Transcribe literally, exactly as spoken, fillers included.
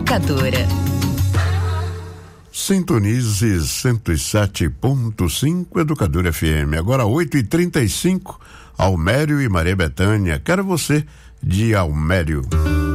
Educadora. Sintonize cento e sete ponto cinco Educadora F M. Agora oito e trinta e cinco, Almério e Maria Bethânia. Quero você, de Almério.